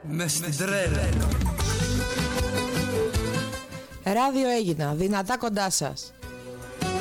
μες στην τρέλα. Ράδιο Έγινα, δυνατά κοντά σας.